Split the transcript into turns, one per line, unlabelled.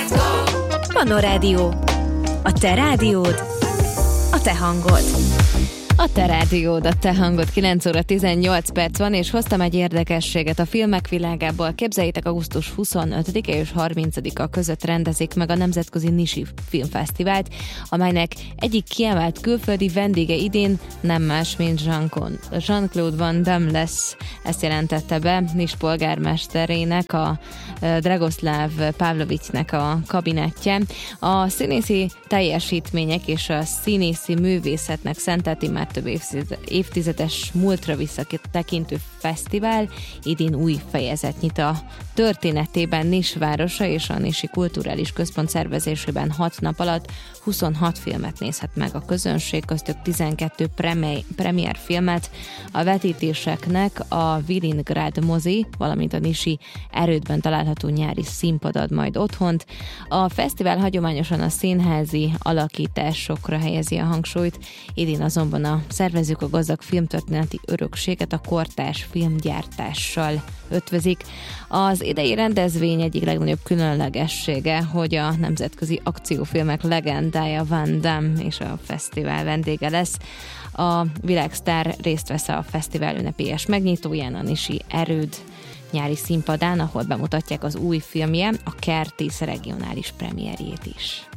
Panorádió. A te rádiód, a te hangod.
A te rádiód, a te hangod, 9 óra 18 perc van, és hoztam egy érdekességet a filmek világából. Képzeljétek, augusztus 25-e és 30-a között rendezik meg a Nemzetközi Nisi Filmfesztivált, amelynek egyik kiemelt külföldi vendége idén nem más, mint Jean-Claude Van Damme lesz. Ezt jelentette be Nis polgármesterének, a Dragoszláv Pavlovicsnek a kabinetje. A színészi teljesítmények és a színészi művészetnek szentelti már több évtizedes múltra visszatekintő fesztivál idén új fejezet nyit a történetében. Nis városa és a Nisi Kulturális Központ szervezésében 6 nap alatt 26 filmet nézhet meg a közönség, köztük 12 premier filmet. A vetítéseknek a Vilingrad mozi, valamint a Nisi Erődben található nyári színpad ad majd otthont. A fesztivál hagyományosan a színházi alakításokra helyezi a hangsúlyt, idén azonban a szervezők a gazdag filmtörténeti örökséget a kortárs filmgyártással ötvözik. Az idei rendezvény egyik legnagyobb különlegessége, hogy a nemzetközi akciófilmek legendája Van Damme és a fesztivál vendége lesz. A világsztár részt vesz a fesztivál ünnepélyes megnyitóján, a Nisi Erőd nyári színpadán, ahol bemutatják az új filmje, a Kertész regionális premierjét is.